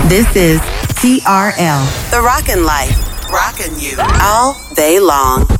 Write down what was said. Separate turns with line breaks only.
This is TRL, The Rockin' Life. Rockin' you all day long.